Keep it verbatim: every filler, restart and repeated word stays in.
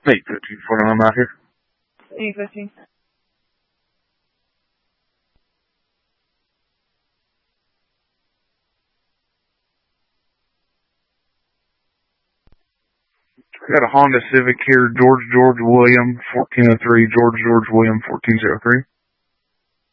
eight fifteen for I'm out here. eight fifteen. Got a Honda Civic here, George George William, fourteen oh three, George George William, fourteen oh three.